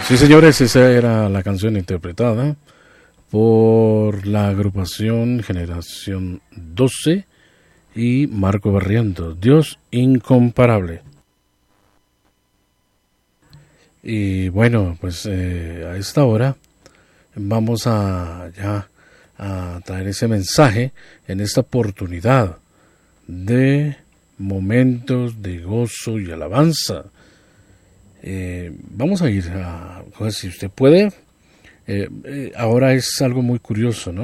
Sí, señores, esa era la canción interpretada por la agrupación Generación 12 y Marco Barrientos, Dios incomparable. Y bueno, pues a esta hora vamos a traer ese mensaje en esta oportunidad de momentos de gozo y alabanza. Vamos a ir a, pues, si usted puede, ahora es algo muy curioso, ¿no?